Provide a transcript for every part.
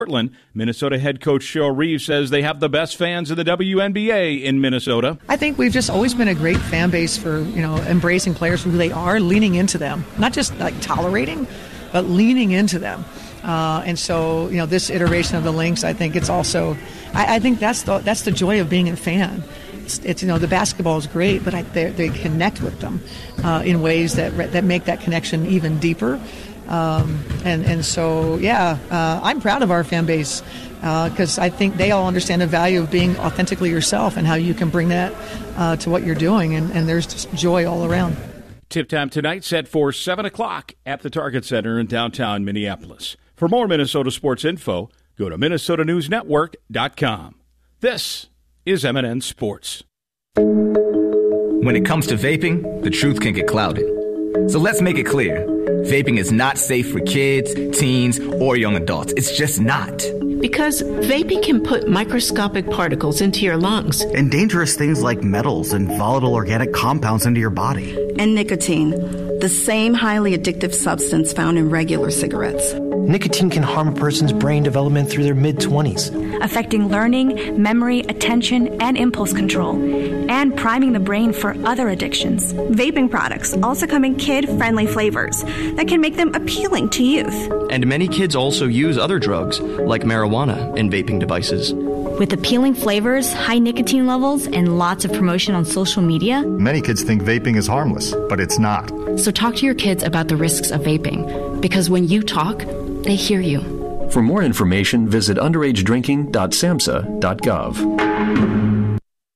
Portland. Minnesota head coach Cheryl Reeves says they have the best fans of the WNBA in Minnesota. I think we've just always been a great fan base for, embracing players for who they are, leaning into them, not just like tolerating, but leaning into them. And so, this iteration of the Lynx, I think it's also, I think that's the joy of being a fan. It's the basketball is great, but they connect with them in ways that make that connection even deeper. So, I'm proud of our fan base because I think they all understand the value of being authentically yourself and how you can bring that to what you're doing. And there's just joy all around. Tip time tonight set for 7 o'clock at the Target Center in downtown Minneapolis. For more Minnesota sports info, go to MinnesotaNewsNetwork.com. This is MNN Sports. When it comes to vaping, the truth can get clouded. So let's make it clear. Vaping is not safe for kids, teens, or young adults. It's just not. Because vaping can put microscopic particles into your lungs. And dangerous things like metals and volatile organic compounds into your body. And nicotine, the same highly addictive substance found in regular cigarettes. Nicotine can harm a person's brain development through their mid-20s. Affecting learning, memory, attention, and impulse control. And priming the brain for other addictions. Vaping products also come in kid-friendly flavors that can make them appealing to youth. And many kids also use other drugs, like marijuana, in vaping devices. With appealing flavors, high nicotine levels, and lots of promotion on social media, many kids think vaping is harmless, but it's not. So talk to your kids about the risks of vaping, because when you talk, they hear you. For more information, visit underagedrinking.samhsa.gov.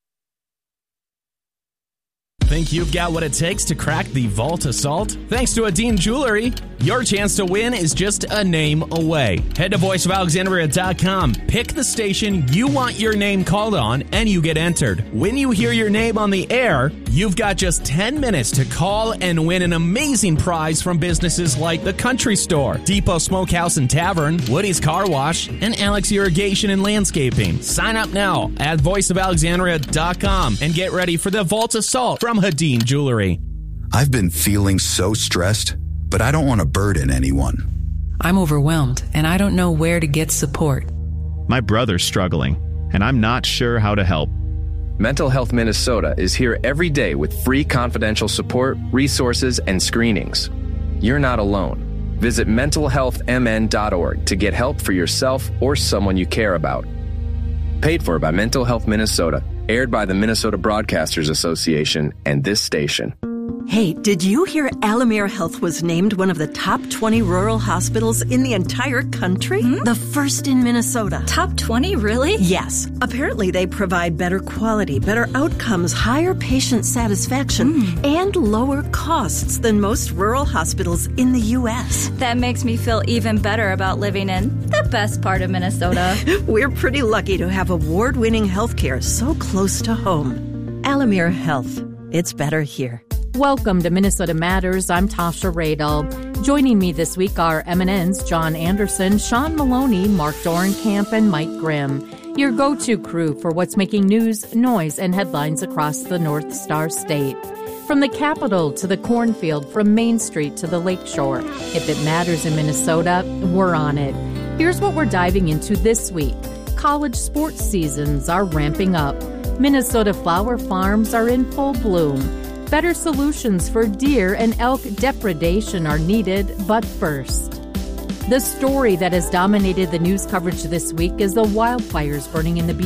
Think you've got what it takes to crack the Vault Assault? Thanks to Adine Jewelry, your chance to win is just a name away. Head to voiceofalexandria.com, pick the station you want your name called on, and you get entered. When you hear your name on the air, you've got just 10 minutes to call and win an amazing prize from businesses like The Country Store, Depot Smokehouse and Tavern, Woody's Car Wash, and Alex Irrigation and Landscaping. Sign up now at voiceofalexandria.com and get ready for the Vault Assault from Hadeen Jewelry. I've been feeling so stressed, but I don't want to burden anyone. I'm overwhelmed, and I don't know where to get support. My brother's struggling, and I'm not sure how to help. Mental Health Minnesota is here every day with free confidential support, resources, and screenings. You're not alone. Visit mentalhealthmn.org to get help for yourself or someone you care about. Paid for by Mental Health Minnesota. Aired by the Minnesota Broadcasters Association and this station. Hey, did you hear Alamere Health was named one of the top 20 rural hospitals in the entire country? The first in Minnesota. Top 20, really? Yes. Apparently they provide better quality, better outcomes, higher patient satisfaction, and lower costs than most rural hospitals in the U.S. That makes me feel even better about living in the best part of Minnesota. We're pretty lucky to have award-winning healthcare so close to home. Alamere Health. It's better here. Welcome to Minnesota Matters. I'm Tasha Radel. Joining me this week are MNN's John Anderson, Sean Maloney, Mark Dorenkamp, and Mike Grimm. Your go-to crew for what's making news, noise, and headlines across the North Star State. From the Capitol to the cornfield, from Main Street to the Lakeshore. If it matters in Minnesota, we're on it. Here's what we're diving into this week. College sports seasons are ramping up. Minnesota flower farms are in full bloom. Better solutions for deer and elk depredation are needed, but first. The story that has dominated the news coverage this week is the wildfires burning in the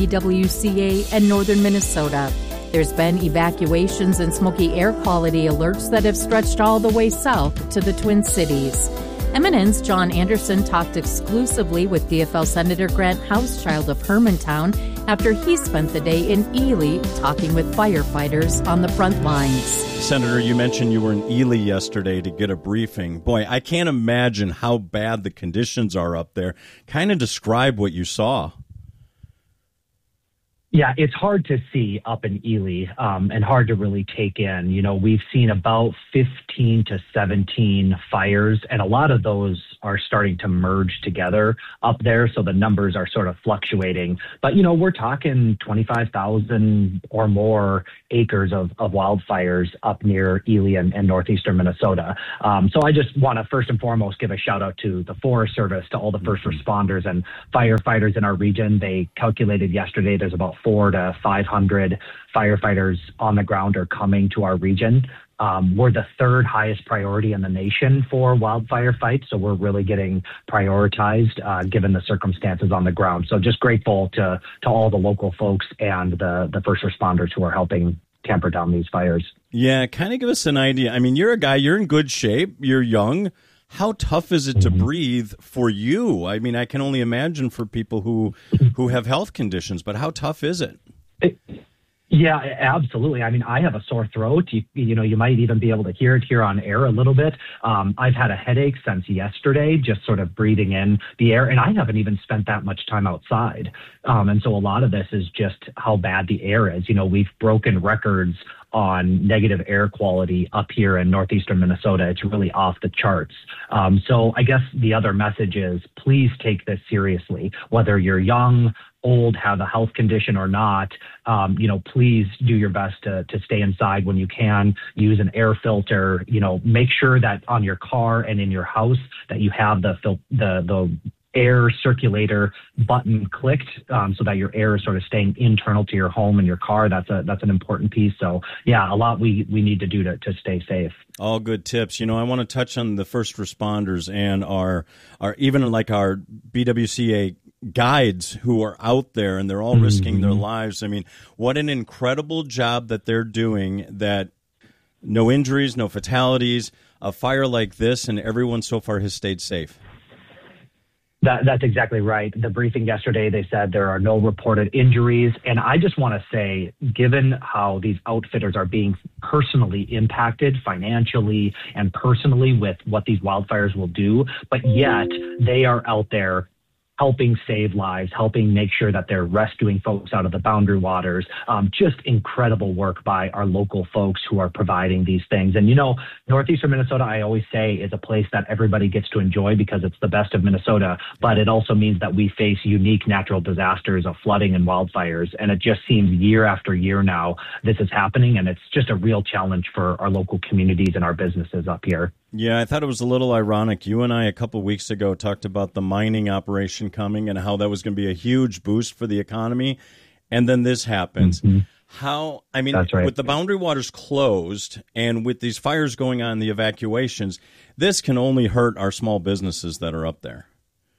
BWCA and northern Minnesota. There's been evacuations and smoky air quality alerts that have stretched all the way south to the Twin Cities. MNN's John Anderson talked exclusively with DFL Senator Grant Hauschild of Hermantown after he spent the day in Ely talking with firefighters on the front lines. Senator, you mentioned you were in Ely yesterday to get a briefing. Boy, I can't imagine how bad the conditions are up there. Kind of describe what you saw. Yeah, it's hard to see up in Ely and hard to really take in. You know, we've seen about 15 to 17 fires, and a lot of those are starting to merge together up there. So the numbers are sort of fluctuating. But, you know, we're talking 25,000 or more acres of wildfires up near Ely and northeastern Minnesota. So I just want to first and foremost give a shout out to the Forest Service, to all the first responders and firefighters in our region. They calculated yesterday there's about 400 to 500 firefighters on the ground are coming to our region. We're the third highest priority in the nation for wildfire fights, so we're really getting prioritized given the circumstances on the ground. So just grateful to all the local folks and the first responders who are helping tamper down these fires. Yeah, kind of give us an idea. I mean, you're a guy, you're in good shape, you're young. How tough is it to breathe for you? I mean, I can only imagine for people who have health conditions, but how tough is it? Yeah, absolutely. I mean, I have a sore throat. You know, you might even be able to hear it here on air a little bit. I've had a headache since yesterday, just sort of breathing in the air, and I haven't even spent that much time outside. And so a lot of this is just how bad the air is. You know, we've broken records on negative air quality up here in northeastern Minnesota. It's really off the charts. So I guess the other message is please take this seriously, whether you're young, old, have a health condition or not. You know, please do your best to stay inside when you can. Use an air filter. You know, make sure that on your car and in your house that you have the air circulator button clicked so that your air is sort of staying internal to your home and your car. That's an important piece. So yeah, a lot we need to do to stay safe. All good tips. You know, I want to touch on the first responders and our even like our BWCA guides who are out there, and they're all risking their lives. I mean, what an incredible job that they're doing, that no injuries, no fatalities, a fire like this, and everyone so far has stayed safe. That's exactly right. The briefing yesterday, they said there are no reported injuries. And I just want to say, given how these outfitters are being personally impacted financially and personally with what these wildfires will do, but yet they are out there helping save lives, helping make sure that they're rescuing folks out of the boundary waters. Just incredible work by our local folks who are providing these things. And, you know, northeastern Minnesota, I always say, is a place that everybody gets to enjoy because it's the best of Minnesota, but it also means that we face unique natural disasters of flooding and wildfires. And it just seems year after year now this is happening, and it's just a real challenge for our local communities and our businesses up here. Yeah, I thought it was a little ironic. You and I a couple of weeks ago talked about the mining operation coming and how that was going to be a huge boost for the economy. And then this happens. How, I mean, That's right. With the boundary waters closed and with these fires going on, the evacuations, this can only hurt our small businesses that are up there.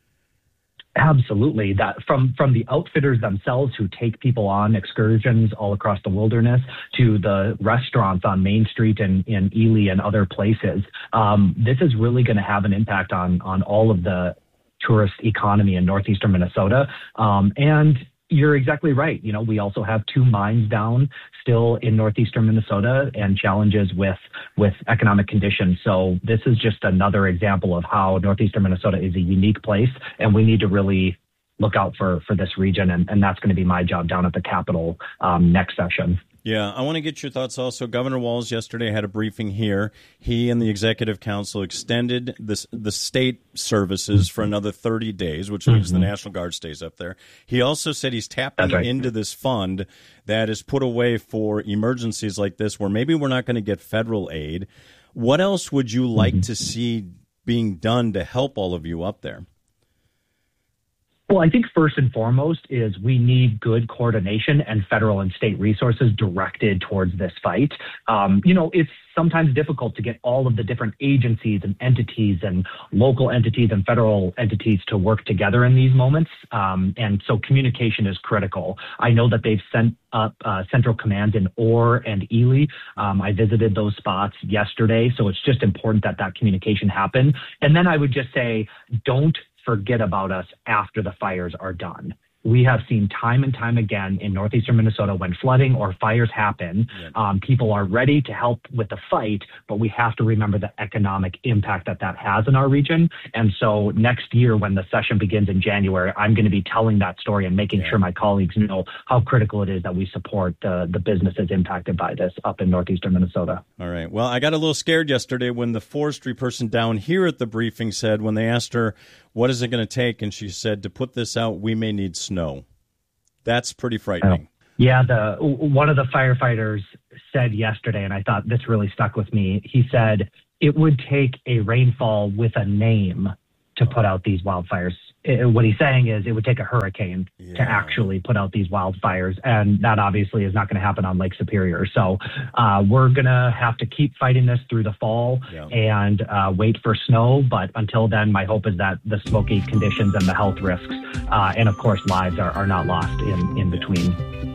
Absolutely. That from the outfitters themselves who take people on excursions all across the wilderness to the restaurants on Main Street in Ely and other places. This is really going to have an impact on all of the tourist economy in northeastern Minnesota. And you're exactly right. You know, we also have 2 mines down still in northeastern Minnesota and challenges with economic conditions. So this is just another example of how northeastern Minnesota is a unique place, and we need to really look out for this region. And that's going to be my job down at the Capitol next session. Yeah, I want to get your thoughts also. Governor Walz yesterday had a briefing here. He and the Executive Council extended the state services for another 30 days, which means the National Guard stays up there. He also said he's tapping into this fund that is put away for emergencies like this where maybe we're not going to get federal aid. What else would you like to see being done to help all of you up there? Well, I think first and foremost is we need good coordination and federal and state resources directed towards this fight. You know, it's sometimes difficult to get all of the different agencies and entities and local entities and federal entities to work together in these moments. And so communication is critical. I know that they've sent up central command in Orr and Ely. I visited those spots yesterday. So it's just important that communication happen. And then I would just say, don't forget about us after the fires are done. we have seen time and time again in northeastern Minnesota when flooding or fires happen, people are ready to help with the fight, but we have to remember the economic impact that has in our region. And so next year, when the session begins in January, I'm going to be telling that story and making sure my colleagues know how critical it is that we support the businesses impacted by this up in northeastern Minnesota. All right. Well, I got a little scared yesterday when the forestry person down here at the briefing said, when they asked her, what is it going to take? And she said, to put this out, we may need snow. That's pretty frightening. Yeah, one of the firefighters said yesterday, and I thought this really stuck with me. He said it would take a rainfall with a name to put out these wildfires. What he's saying is it would take a hurricane to actually put out these wildfires, and that obviously is not going to happen on Lake Superior. So we're going to have to keep fighting this through the fall and wait for snow. But until then, my hope is that the smoky conditions and the health risks and, of course, lives are not lost in between.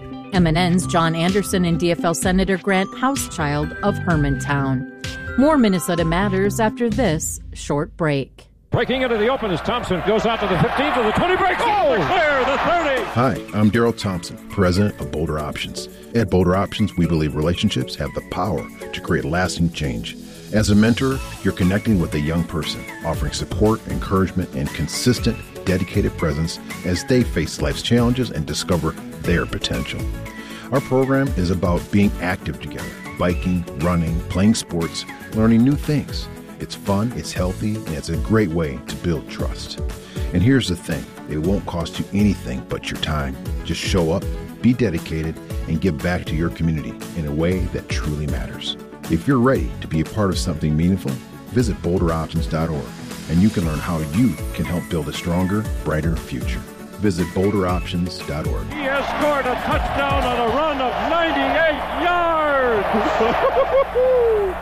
MNN's John Anderson and DFL Senator Grant Housechild of Hermantown. More Minnesota Matters after this short break. Breaking into the open as Thompson goes out to the 15 to the 20, breaks clear, the 30. Hi, I'm Daryl Thompson, president of Boulder Options. At Boulder Options, we believe relationships have the power to create lasting change. As a mentor, you're connecting with a young person, offering support, encouragement, and consistent, dedicated presence as they face life's challenges and discover their potential. Our program is about being active together, biking, running, playing sports, learning new things. It's fun, it's healthy, and it's a great way to build trust. And here's the thing, it won't cost you anything but your time. Just show up, be dedicated, and give back to your community in a way that truly matters. If you're ready to be a part of something meaningful, visit boulderoptions.org, and you can learn how you can help build a stronger, brighter future. Visit boulderoptions.org. He has scored a touchdown on a run of 98 yards.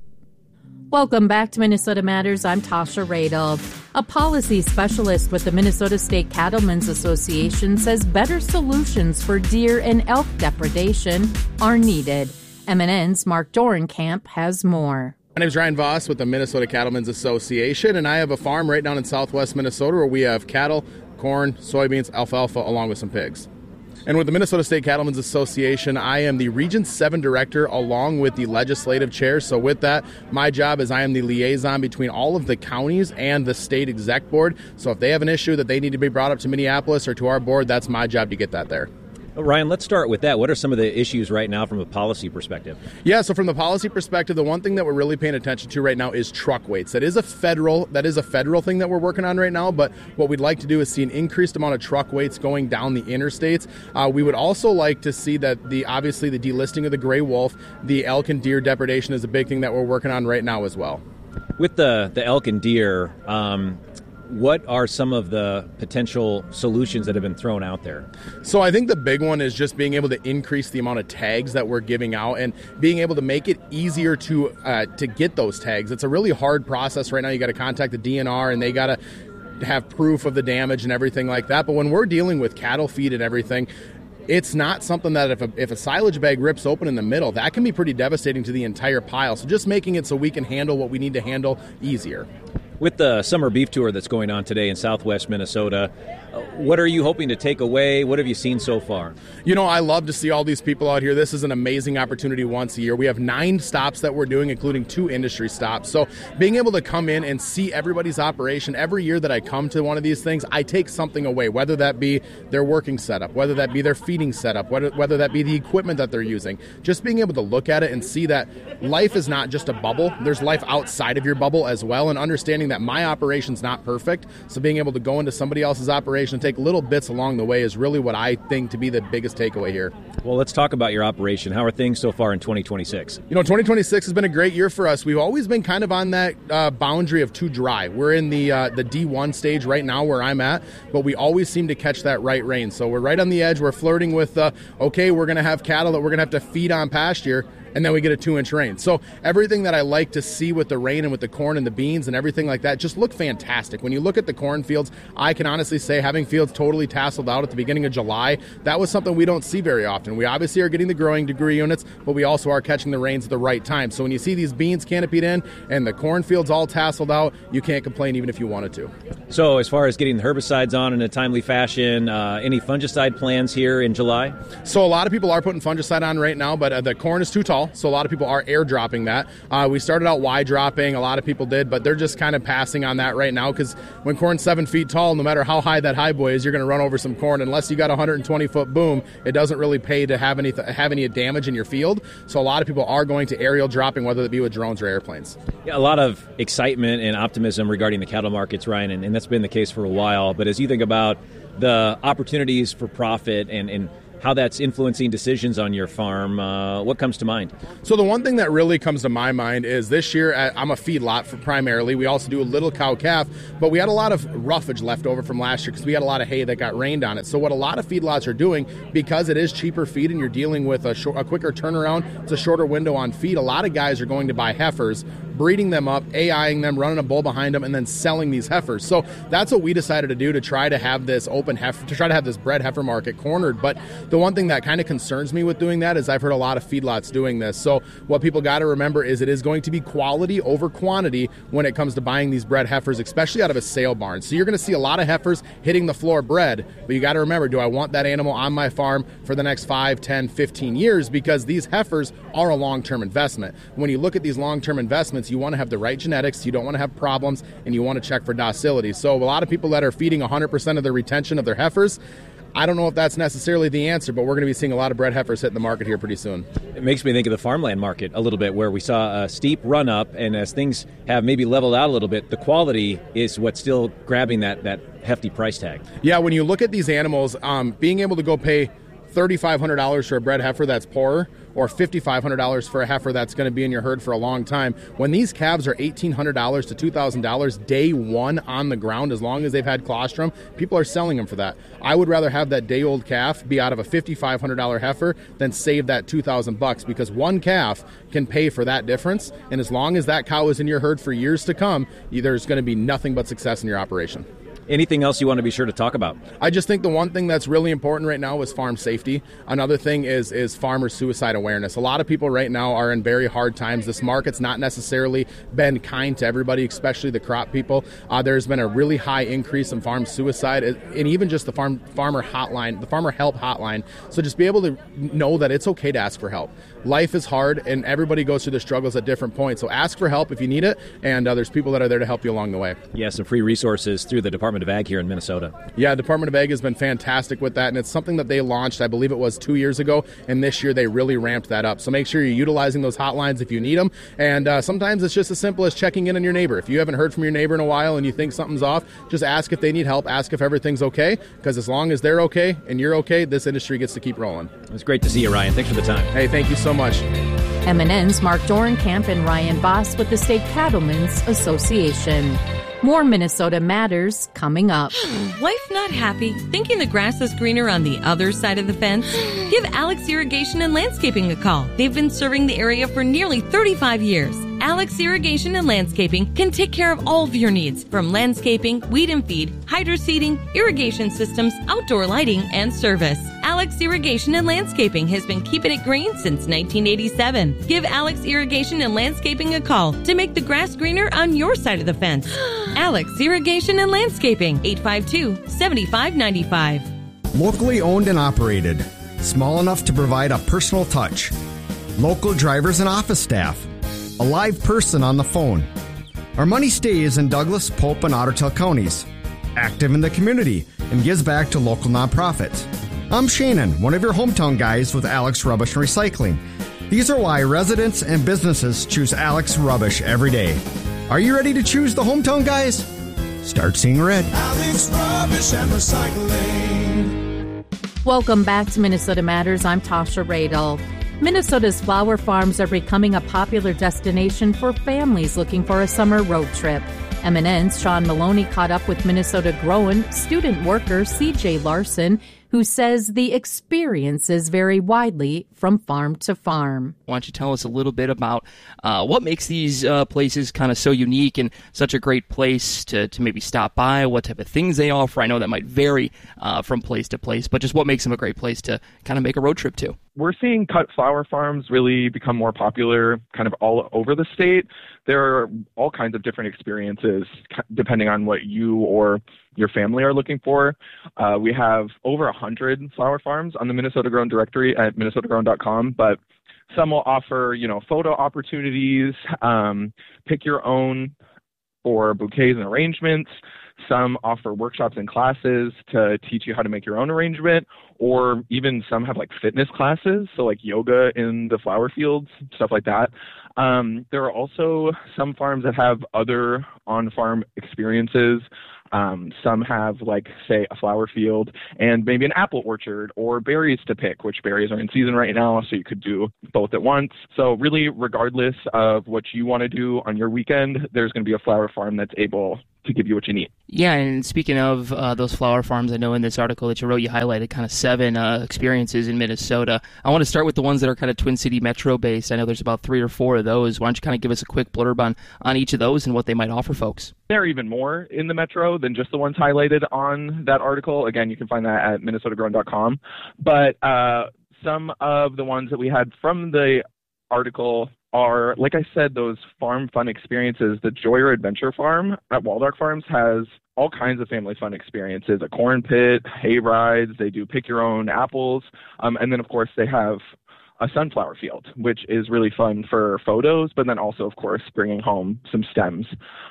Welcome back to Minnesota Matters. I'm Tasha Radel. A policy specialist with the Minnesota State Cattlemen's Association says better solutions for deer and elk depredation are needed. MNN's Mark Dorenkamp has more. My name is Ryan Voss with the Minnesota Cattlemen's Association, and I have a farm right down in southwest Minnesota where we have cattle, corn, soybeans, alfalfa, along with some pigs. And with the Minnesota State Cattlemen's Association, I am the Region 7 Director along with the Legislative Chair. So with that, my job is I am the liaison between all of the counties and the State Exec Board. So if they have an issue that they need to be brought up to Minneapolis or to our board, that's my job to get that there. Ryan, let's start with that. What are some of the issues right now from a policy perspective? Yeah, so from the policy perspective, the one thing that we're really paying attention to right now is truck weights. That is a federal thing that we're working on right now, but what we'd like to do is see an increased amount of truck weights going down the interstates. We would also like to see that obviously the delisting of the gray wolf, the elk and deer depredation is a big thing that we're working on right now as well. With the elk and deer, what are some of the potential solutions that have been thrown out there? So I think the big one is just being able to increase the amount of tags that we're giving out and being able to make it easier to get those tags. It's a really hard process right now. You got to contact the DNR and they got to have proof of the damage and everything like that. But when we're dealing with cattle feed and everything, it's not something that if a silage bag rips open in the middle, that can be pretty devastating to the entire pile. So just making it so we can handle what we need to handle easier. With the summer beef tour that's going on today in southwest Minnesota, what are you hoping to take away? What have you seen so far? You know, I love to see all these people out here. This is an amazing opportunity once a year. We have 9 stops that we're doing, including 2 industry stops. So being able to come in and see everybody's operation, every year that I come to one of these things, I take something away, whether that be their working setup, whether that be their feeding setup, whether that be the equipment that they're using. Just being able to look at it and see that life is not just a bubble. There's life outside of your bubble as well, and understanding that my operation's not perfect. So being able to go into somebody else's operation and take little bits along the way is really what I think to be the biggest takeaway here. Well, let's talk about your operation. How are things so far in 2026? You know, 2026 has been a great year for us. We've always been kind of on that boundary of too dry. We're in the D1 stage right now where I'm at, but we always seem to catch that right rain. So we're right on the edge. We're flirting with, okay, we're going to have cattle that we're going to have to feed on pasture. and then we get a 2-inch rain. So everything that I like to see with the rain and with the corn and the beans and everything like that just look fantastic. When you look at the cornfields, I can honestly say having fields totally tasseled out at the beginning of July, that was something we don't see very often. We obviously are getting the growing degree units, but we also are catching the rains at the right time. So when you see these beans canopied in and the cornfields all tasseled out, you can't complain even if you wanted to. So as far as getting the herbicides on in a timely fashion, any fungicide plans here in July? So a lot of people are putting fungicide on right now, but the corn is too tall, so a lot of people are air dropping that. We started out Y dropping, a lot of people did, but they're just kind of passing on that right now because when corn's 7 feet tall, no matter how high that high boy is, you're going to run over some corn. Unless you got a 120-foot boom, it doesn't really pay to have any damage in your field. So a lot of people are going to aerial dropping, whether it be with drones or airplanes. Yeah, a lot of excitement and optimism regarding the cattle markets, Ryan, and that's been the case for a while. But as you think about the opportunities for profit and how that's influencing decisions on your farm, what comes to mind? So the one thing that really comes to my mind is this year, I'm a feedlot primarily. We also do a little cow-calf, but we had a lot of roughage left over from last year because we had a lot of hay that got rained on it. So what a lot of feedlots are doing, because it is cheaper feed and you're dealing with a quicker turnaround, it's a shorter window on feed, a lot of guys are going to buy heifers, breeding them up, AIing them, running a bull behind them, and then selling these heifers. So that's what we decided to do to try to have this open heifer, to try to have this bred heifer market cornered. But the one thing that kind of concerns me with doing that is I've heard a lot of feedlots doing this. So what people got to remember is it is going to be quality over quantity when it comes to buying these bred heifers, especially out of a sale barn. So you're going to see a lot of heifers hitting the floor bred, but you got to remember, do I want that animal on my farm for the next 5, 10, 15 years? Because these heifers are a long-term investment. When you look at these long-term investments, you want to have the right genetics, you don't want to have problems, and you want to check for docility. So a lot of people that are feeding 100% of their retention of their heifers, I don't know if that's necessarily the answer, but we're going to be seeing a lot of bred heifers hitting the market here pretty soon. It makes me think of the farmland market a little bit, where we saw a steep run up, and as things have maybe leveled out a little bit, the quality is what's still grabbing that hefty price tag. Yeah, when you look at these animals, being able to go pay $3,500 for a bred heifer that's poorer, or $5,500 for a heifer that's going to be in your herd for a long time. When these calves are $1,800 to $2,000 day one on the ground, as long as they've had colostrum, people are selling them for that. I would rather have that day-old calf be out of a $5,500 heifer than save that $2,000, because one calf can pay for that difference. And as long as that cow is in your herd for years to come, there's going to be nothing but success in your operation. Anything else you want to be sure to talk about? I just think the one thing that's really important right now is farm safety. Another thing is farmer suicide awareness. A lot of people right now are in very hard times. This market's not necessarily been kind to everybody, especially the crop people. There's been a really high increase in farm suicide, and even just the farmer hotline, the farmer help hotline. So just be able to know that it's okay to ask for help. Life is hard, and everybody goes through their struggles at different points. So ask for help if you need it, and there's people that are there to help you along the way. Yeah, some free resources through the Department of Ag here in Minnesota. Yeah, Department of Ag has been fantastic with that, and it's something that they launched, I believe it was 2 years ago, and this year they really ramped that up. So make sure you're utilizing those hotlines if you need them, and sometimes it's just as simple as checking in on your neighbor. If you haven't heard from your neighbor in a while and you think something's off, just ask if they need help, ask if everything's okay, because as long as they're okay and you're okay, this industry gets to keep rolling. It's great to see you, Ryan. Thanks for the time. Hey, thank you so much. MNN's Mark Dorenkamp and Ryan Boss with the State Cattlemen's Association. More Minnesota Matters coming up. Wife not happy? Thinking the grass is greener on the other side of the fence? Give Alex Irrigation and Landscaping a call. They've been serving the area for nearly 35 years. Alex Irrigation and Landscaping can take care of all of your needs, from landscaping, weed and feed, hydro seeding, irrigation systems, outdoor lighting, and service. Alex Irrigation and Landscaping has been keeping it green since 1987. Give Alex Irrigation and Landscaping a call to make the grass greener on your side of the fence. Alex Irrigation and Landscaping, 852-7595. Locally owned and operated. Small enough to provide a personal touch. Local drivers and office staff. A live person on the phone. Our money stays in Douglas, Pope, and Ottertail counties. Active in the community and gives back to local nonprofits. I'm Shannon, one of your hometown guys with Alex Rubbish and Recycling. These are why residents and businesses choose Alex Rubbish every day. Are you ready to choose the hometown guys? Start seeing red. Alex Rubbish and Recycling. Welcome back to Minnesota Matters. I'm Tasha Radel. Minnesota's flower farms are becoming a popular destination for families looking for a summer road trip. MNN's Sean Maloney caught up with Minnesota Growin' student worker CJ Larson, who says the experiences vary widely from farm to farm. Why don't you tell us a little bit about what makes these places kind of so unique and such a great place to maybe stop by, what type of things they offer? I know that might vary from place to place, but just what makes them a great place to kind of make a road trip to? We're seeing cut flower farms really become more popular kind of all over the state. There are all kinds of different experiences depending on what you or your family are looking for. We have over 100 flower farms on the Minnesota Grown directory at minnesotagrown.com, but some will offer, photo opportunities, pick your own for bouquets and arrangements. Some offer workshops and classes to teach you how to make your own arrangement, or even some have like fitness classes, so like yoga in the flower fields, stuff like that. There are also some farms that have other on-farm experiences. Some have, like, say, a flower field and maybe an apple orchard or berries to pick, which berries are in season right now, so you could do both at once. So really, regardless of what you want to do on your weekend, there's going to be a flower farm that's able to give you what you need. Yeah, and speaking of those flower farms, I know in this article that you wrote, you highlighted kind of 7 experiences in Minnesota. I want to start with the ones that are kind of Twin City metro-based. I know there's about 3 or 4 of those. Why don't you kind of give us a quick blurb on each of those and what they might offer folks? There are even more in the metro than just the ones highlighted on that article. Again, you can find that at minnesotagrown.com. But some of the ones that we had from the article are, like I said, those farm fun experiences. The Joyer Adventure Farm at Waldark Farms has all kinds of family fun experiences, a corn pit, hay rides, they do pick your own apples, and then of course they have a sunflower field, which is really fun for photos, but then also, of course, bringing home some stems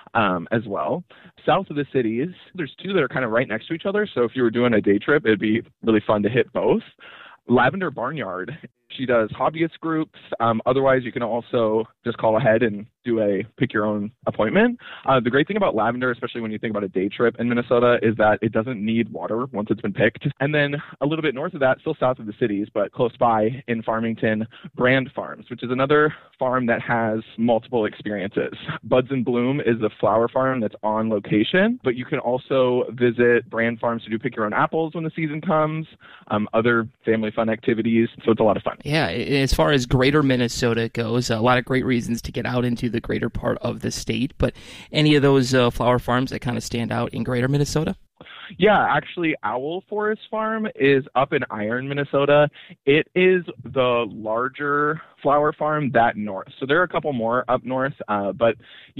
as well. South of the cities, there's 2 that are kind of right next to each other, so if you were doing a day trip, it'd be really fun to hit both. Lavender Barnyard, she does hobbyist groups. Otherwise, you can also just call ahead and do a pick your own appointment. The great thing about lavender, especially when you think about a day trip in Minnesota, is that it doesn't need water once it's been picked. And then a little bit north of that, still south of the cities, but close by in Farmington, Brand Farms, which is another farm that has multiple experiences. Buds in Bloom is the flower farm that's on location, but you can also visit Brand Farms to do pick your own apples when the season comes, other family fun activities. So it's a lot of fun. Yeah, as far as greater Minnesota goes, a lot of great reasons to get out into the greater part of the state, but any of those flower farms that kind of stand out in greater Minnesota? Yeah, actually, Owl Forest Farm is up in Iron, Minnesota. It is the larger flower farm that north. So there are a couple more up north, but,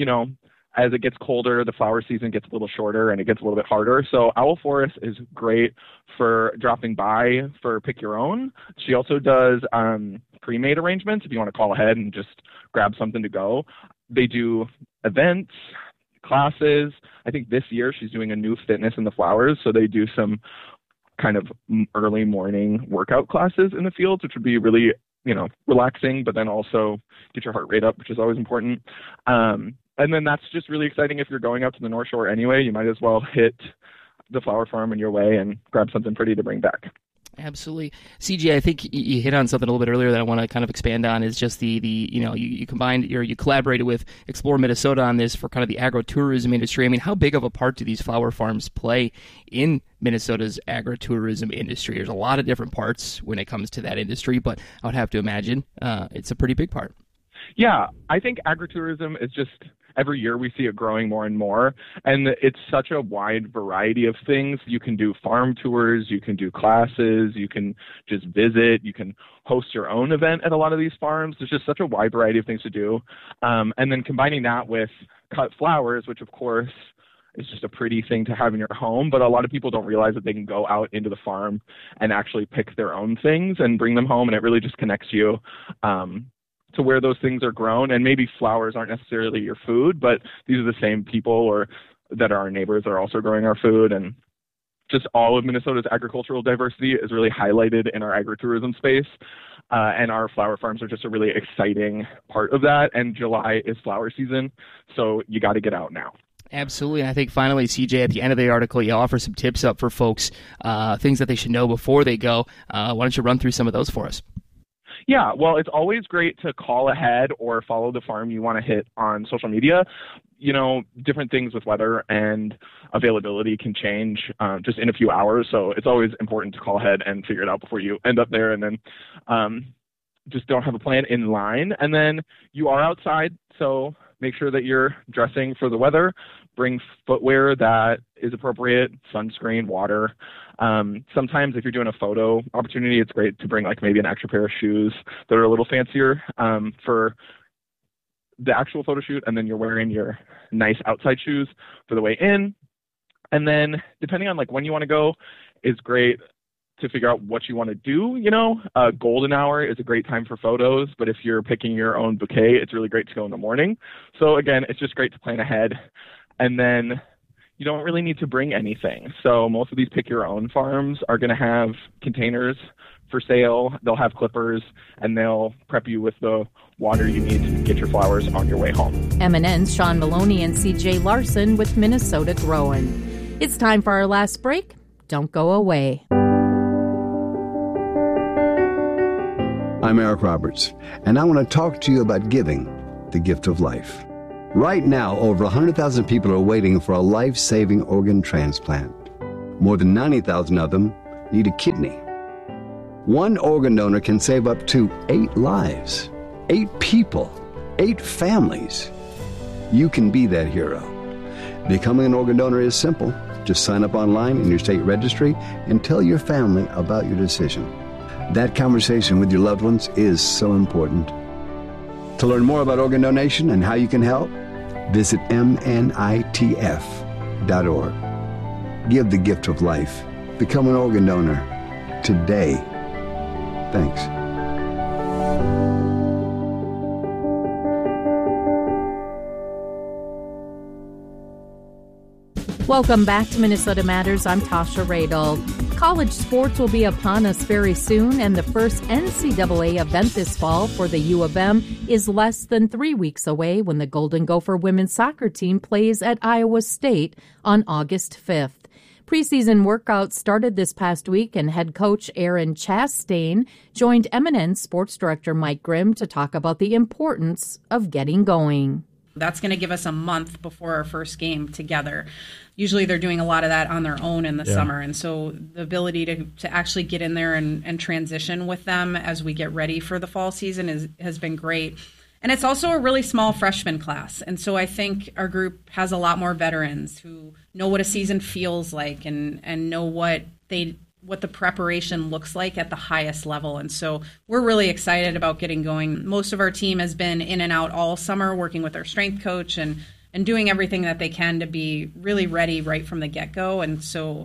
as it gets colder, the flower season gets a little shorter and it gets a little bit harder. So Owl Forest is great for dropping by for pick your own. She also does pre-made arrangements if you want to call ahead and just grab something to go. They do events, classes. I think this year she's doing a new fitness in the flowers. So they do some kind of early morning workout classes in the fields, which would be really, relaxing, but then also get your heart rate up, which is always important. And then that's just really exciting. If you're going out to the North Shore anyway, you might as well hit the flower farm on your way and grab something pretty to bring back. Absolutely. CJ, I think you hit on something a little bit earlier that I want to kind of expand on, is just you combined, you collaborated with Explore Minnesota on this for kind of the agritourism industry. I mean, how big of a part do these flower farms play in Minnesota's agritourism industry? There's a lot of different parts when it comes to that industry, but I would have to imagine it's a pretty big part. Yeah, I think agritourism is just, every year we see it growing more and more, and it's such a wide variety of things. You can do farm tours, you can do classes, you can just visit, you can host your own event at a lot of these farms. There's just such a wide variety of things to do. And then combining that with cut flowers, which of course is just a pretty thing to have in your home, but a lot of people don't realize that they can go out into the farm and actually pick their own things and bring them home, and it really just connects you to where those things are grown. And maybe flowers aren't necessarily your food, but these are the same people or that are our neighbors that are also growing our food. And just all of Minnesota's agricultural diversity is really highlighted in our agritourism space. And our flower farms are just a really exciting part of that. And July is flower season, so you got to get out now. Absolutely. And I think finally, CJ, at the end of the article, you offer some tips up for folks, things that they should know before they go. Why don't you run through some of those for us? Yeah, well, it's always great to call ahead or follow the farm you want to hit on social media. You know, different things with weather and availability can change just in a few hours. So it's always important to call ahead and figure it out before you end up there and then just don't have a plan in line. And then you are outside, so make sure that you're dressing for the weather. Bring footwear that is appropriate, sunscreen, water. Sometimes if you're doing a photo opportunity, it's great to bring like maybe an extra pair of shoes that are a little fancier for the actual photo shoot, and then you're wearing your nice outside shoes for the way in. And then depending on like when you want to go, is great to figure out what you want to do. You know, golden hour is a great time for photos, but if you're picking your own bouquet, it's really great to go in the morning. So again, it's just great to plan ahead. And then you don't really need to bring anything. So most of these pick your own farms are going to have containers for sale. They'll have clippers, and they'll prep you with the water you need to get your flowers on your way home. MNN's Sean Maloney and CJ Larson with Minnesota Growin'. It's time for our last break. Don't go away. I'm Eric Roberts, and I want to talk to you about giving the gift of life. Right now, over 100,000 people are waiting for a life-saving organ transplant. More than 90,000 of them need a kidney. One organ donor can save up to 8 lives, 8 people, 8 families. You can be that hero. Becoming an organ donor is simple. Just sign up online in your state registry and tell your family about your decision. That conversation with your loved ones is so important. To learn more about organ donation and how you can help, visit mnitf.org. Give the gift of life. Become an organ donor today. Thanks. Welcome back to Minnesota Matters. I'm Tasha Radel. College sports will be upon us very soon, and the first NCAA event this fall for the U of M is less than 3 weeks away when the Golden Gopher women's soccer team plays at Iowa State on August 5th. Preseason workouts started this past week, and head coach Aaron Chastain joined MNN sports director Mike Grimm to talk about the importance of getting going. That's going to give us a month before our first game together. Usually they're doing a lot of that on their own in the summer. And so the ability to actually get in there and transition with them as we get ready for the fall season has been great. And it's also a really small freshman class. And so I think our group has a lot more veterans who know what a season feels like and know what the preparation looks like at the highest level. And so we're really excited about getting going. Most of our team has been in and out all summer working with our strength coach and doing everything that they can to be really ready right from the get-go. And so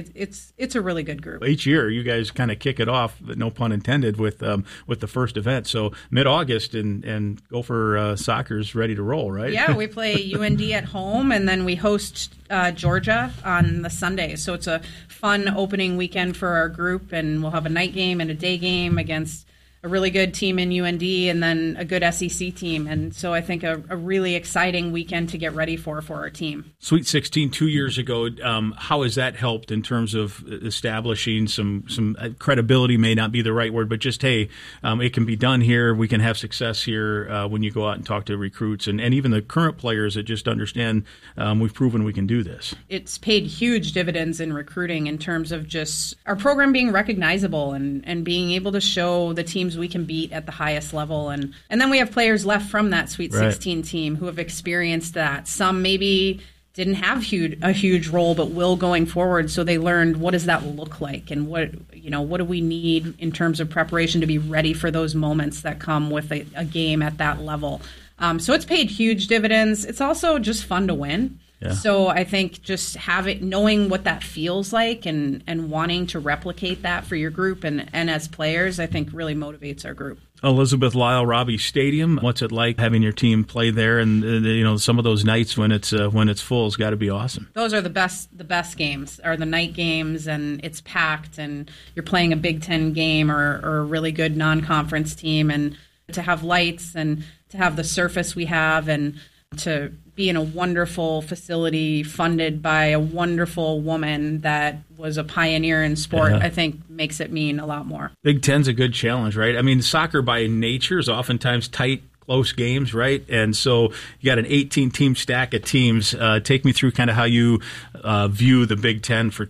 it's a really good group. Each year, you guys kind of kick it off, no pun intended, with the first event. So mid-August, and Gopher soccer's ready to roll, right? Yeah, we play UND at home, and then we host Georgia on the Sunday. So it's a fun opening weekend for our group, and we'll have a night game and a day game against a really good team in UND and then a good SEC team. And so I think a really exciting weekend to get ready for our team. Sweet 16 2 years ago, how has that helped in terms of establishing some credibility, may not be the right word, but just, hey, it can be done here. We can have success here when you go out and talk to recruits and even the current players that just understand we've proven we can do this. It's paid huge dividends in recruiting in terms of just our program being recognizable and being able to show the teams we can beat at the highest level. And then we have players left from that Sweet 16 team who have experienced that. Some maybe didn't have a huge role, but will going forward. So they learned, what does that look like? And what do we need in terms of preparation to be ready for those moments that come with a game at that level? So it's paid huge dividends. It's also just fun to win. Yeah. So I think just knowing what that feels like and wanting to replicate that for your group and as players, I think really motivates our group. Elizabeth Lyle Robbie Stadium, what's it like having your team play there? And some of those nights when it's full has got to be awesome. Those are the best games, are the night games, and it's packed, and you're playing a Big Ten game or a really good non-conference team, and to have lights and to have the surface we have and to be in a wonderful facility funded by a wonderful woman that was a pioneer in sport, I think makes it mean a lot more. Big Ten's a good challenge, right? I mean, soccer by nature is oftentimes tight, close games, right? And so you got an 18-team stack of teams. Take me through kind of how you view the Big Ten for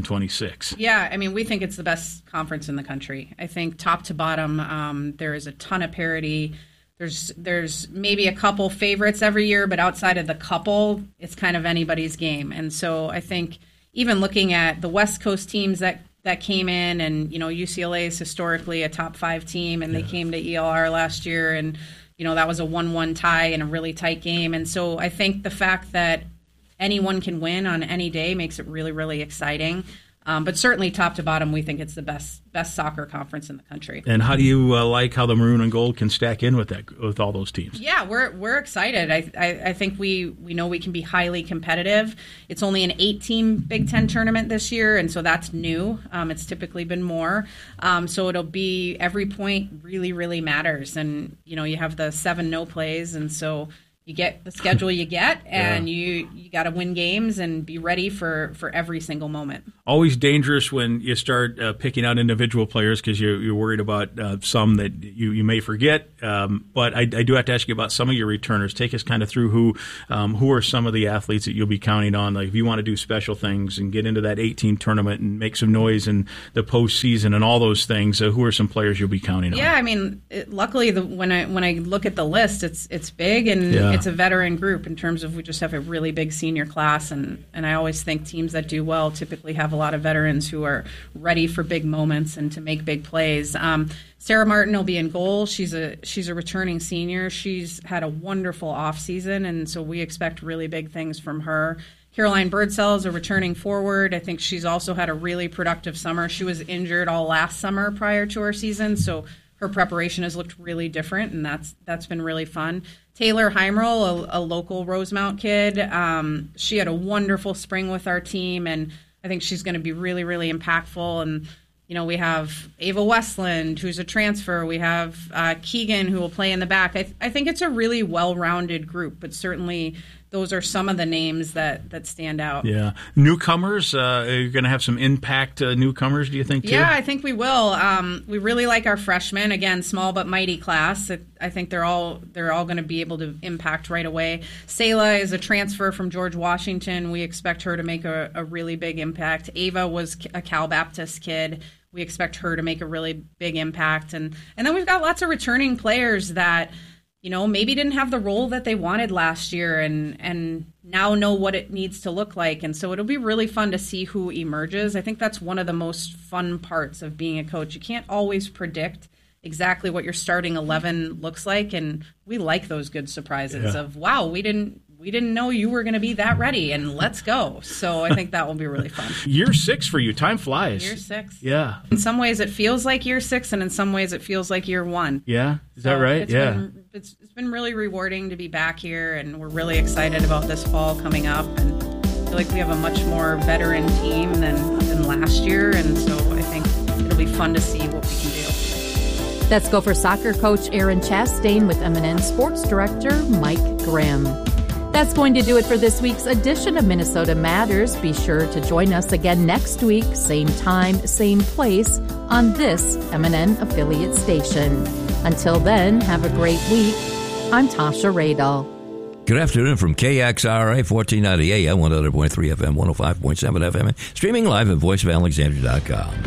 2026. Yeah, I mean, we think it's the best conference in the country. I think top to bottom, there is a ton of parity. There's maybe a couple favorites every year, but outside of the couple, it's kind of anybody's game. And so I think even looking at the West Coast teams that came in, and, you know, UCLA is historically a top 5 team, and they came to ELR last year, and, you know, that was a 1-1 tie in a really tight game. And so I think the fact that anyone can win on any day makes it really, really exciting. But certainly top to bottom, we think it's the best soccer conference in the country. And how do you like how the maroon and gold can stack in with all those teams? Yeah, we're excited. I think we know we can be highly competitive. It's only an 8-team Big Ten tournament this year, and so that's new. It's typically been more. So it'll be every point really, really matters. And, you know, you have the 7 no plays, and so you get the schedule you get, and you got to win games and be ready for every single moment. Always dangerous when you start picking out individual players because you're worried about some that you may forget. But I do have to ask you about some of your returners. Take us kind of through who are some of the athletes that you'll be counting on. Like if you want to do special things and get into that 18 tournament and make some noise in the postseason and all those things, who are some players you'll be counting on? Yeah, I mean, luckily when I look at the list, it's big and it's a veteran group in terms of we just have a really big senior class, and I always think teams that do well typically have a lot of veterans who are ready for big moments and to make big plays. Sarah Martin will be in goal. She's a returning senior. She's had a wonderful offseason, and so we expect really big things from her. Caroline Birdsell is a returning forward. I think she's also had a really productive summer. She was injured all last summer prior to her season, so her preparation has looked really different, and that's been really fun. Taylor Heimerl, a local Rosemount kid, she had a wonderful spring with our team, and I think she's going to be really, really impactful. And, you know, we have Ava Westland, who's a transfer. We have Keegan, who will play in the back. I think it's a really well-rounded group, but certainly those are some of the names that stand out. Yeah. Newcomers, are you going to have some impact newcomers, do you think, too? Yeah, I think we will. We really like our freshmen. Again, small but mighty class. I think they're all going to be able to impact right away. Selah is a transfer from George Washington. We expect her to make a really big impact. Ava was a Cal Baptist kid. We expect her to make a really big impact. And then we've got lots of returning players that, you know, maybe didn't have the role that they wanted last year and now know what it needs to look like. And so it'll be really fun to see who emerges. I think that's one of the most fun parts of being a coach. You can't always predict exactly what your starting 11 looks like, and we like those good surprises of, wow, we didn't know you were going to be that ready, and let's go. So I think that will be really fun. Year 6 for you. Time flies. Year 6. Yeah. In some ways it feels like year 6, and in some ways it feels like year 1. Yeah? Is that right? It's been really rewarding to be back here, and we're really excited about this fall coming up, and I feel like we have a much more veteran team than last year, and so I think it'll be fun to see what we can do. Let's go for soccer coach Aaron Chastain with MNN Sports Director Mike Grimm. That's going to do it for this week's edition of Minnesota Matters. Be sure to join us again next week, same time, same place, on this MNN affiliate station. Until then, have a great week. I'm Tasha Radel. Good afternoon from KXRA 1490 AM, 100.3 FM, 105.7 FM, streaming live at voiceofalexandria.com.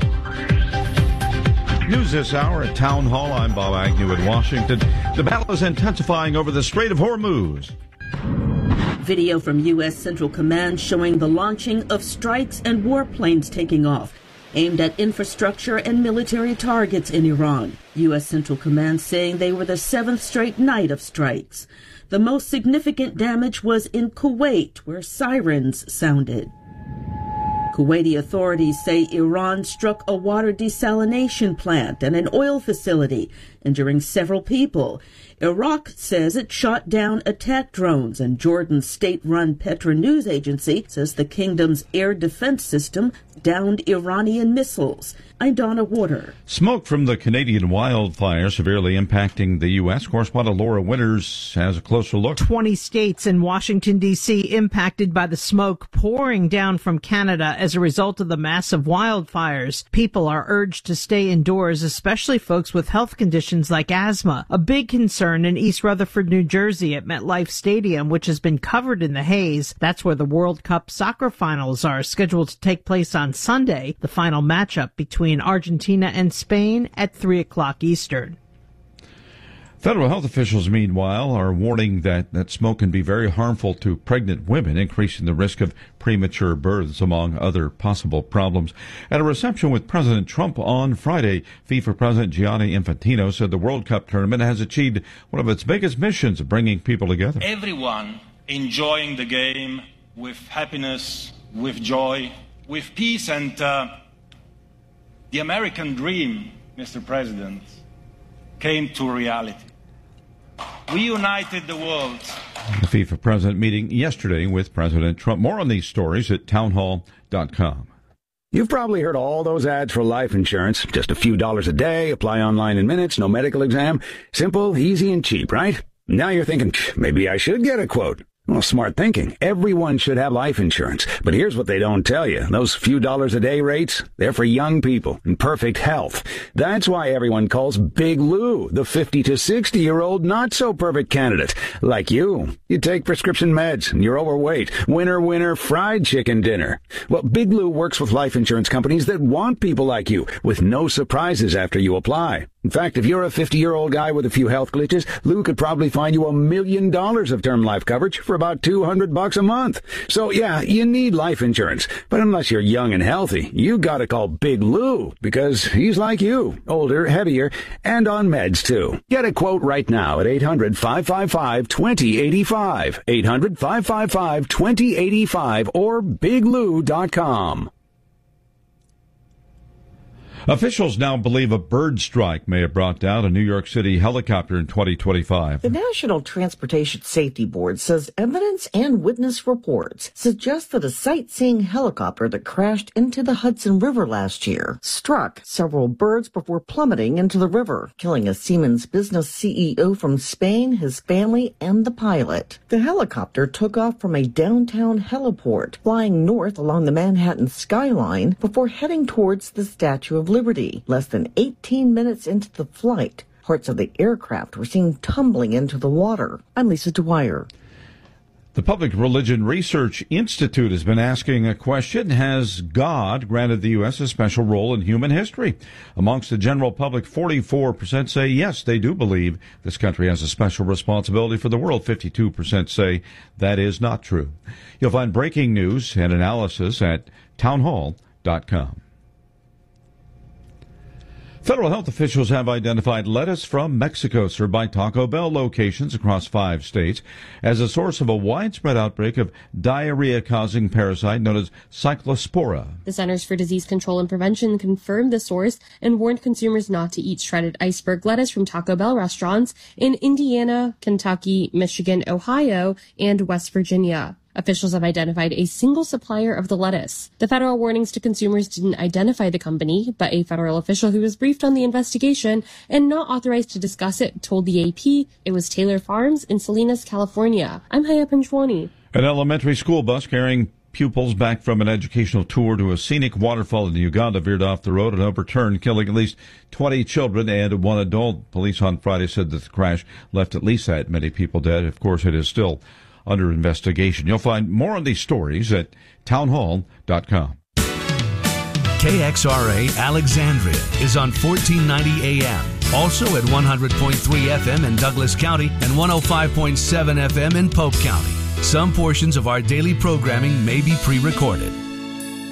News this hour at Town Hall. I'm Bob Agnew in Washington. The battle is intensifying over the Strait of Hormuz. Video from U.S. Central Command showing the launching of strikes and warplanes taking off, aimed at infrastructure and military targets in Iran. U.S. Central Command saying they were the 7th straight night of strikes. The most significant damage was in Kuwait, where sirens sounded. Kuwaiti authorities say Iran struck a water desalination plant and an oil facility, injuring several people. Iraq says it shot down attack drones, and Jordan's state-run Petra News Agency says the kingdom's air defense system downed Iranian missiles. I'm Donna Water. Smoke from the Canadian wildfire severely impacting the U.S. Correspondent Laura Winters has a closer look. 20 states and Washington, D.C. impacted by the smoke pouring down from Canada as a result of the massive wildfires. People are urged to stay indoors, especially folks with health conditions like asthma. A big concern in East Rutherford, New Jersey at MetLife Stadium, which has been covered in the haze. That's where the World Cup soccer finals are scheduled to take place on Sunday. The final matchup between Argentina and Spain at 3 o'clock Eastern. Federal health officials, meanwhile, are warning that smoke can be very harmful to pregnant women, increasing the risk of premature births, among other possible problems. At a reception with President Trump on Friday, FIFA President Gianni Infantino said the World Cup tournament has achieved one of its biggest missions of bringing people together. Everyone enjoying the game with happiness, with joy, with peace, and the American dream, Mr. President, came to reality. We united the world. The FIFA president meeting yesterday with President Trump. More on these stories at townhall.com. You've probably heard all those ads for life insurance. Just a few dollars a day, apply online in minutes, no medical exam. Simple, easy, and cheap, right? Now you're thinking, maybe I should get a quote. Well, smart thinking. Everyone should have life insurance. But here's what they don't tell you. Those few dollars a day rates, they're for young people in perfect health. That's why everyone calls Big Lou the 50 to 60-year-old not-so-perfect candidate. Like you. You take prescription meds and you're overweight. Winner, fried chicken dinner. Well, Big Lou works with life insurance companies that want people like you with no surprises after you apply. In fact, if you're a 50-year-old guy with a few health glitches, Lou could probably find you $1 million of term life coverage for about $200 a month. So yeah, you need life insurance. But unless you're young and healthy, you gotta call Big Lou because he's like you, older, heavier, and on meds too. Get a quote right now at 800-555-2085. 800-555-2085 or biglou.com. Officials now believe a bird strike may have brought down a New York City helicopter in 2025. The National Transportation Safety Board says evidence and witness reports suggest that a sightseeing helicopter that crashed into the Hudson River last year struck several birds before plummeting into the river, killing a Siemens business CEO from Spain, his family, and the pilot. The helicopter took off from a downtown heliport, flying north along the Manhattan skyline before heading towards the Statue of Liberty. Less than 18 minutes into the flight, parts of the aircraft were seen tumbling into the water. I'm Lisa Dwyer. The Public Religion Research Institute has been asking a question: has God granted the U.S. a special role in human history? Amongst the general public, 44% say yes, they do believe this country has a special responsibility for the world. 52% say that is not true. You'll find breaking news and analysis at townhall.com. Federal health officials have identified lettuce from Mexico served by Taco Bell locations across 5 states as a source of a widespread outbreak of diarrhea-causing parasite known as Cyclospora. The Centers for Disease Control and Prevention confirmed the source and warned consumers not to eat shredded iceberg lettuce from Taco Bell restaurants in Indiana, Kentucky, Michigan, Ohio, and West Virginia. Officials have identified a single supplier of the lettuce. The federal warnings to consumers didn't identify the company, but a federal official who was briefed on the investigation and not authorized to discuss it told the AP it was Taylor Farms in Salinas, California. I'm Haya Panchwani. An elementary school bus carrying pupils back from an educational tour to a scenic waterfall in Uganda veered off the road and overturned, killing at least 20 children and 1 adult. Police on Friday said that the crash left at least that many people dead. Of course, it is still under investigation. You'll find more on these stories at townhall.com. KXRA Alexandria is on 1490 AM. Also at 100.3 FM in Douglas County and 105.7 FM in Pope County. Some portions of our daily programming may be pre-recorded.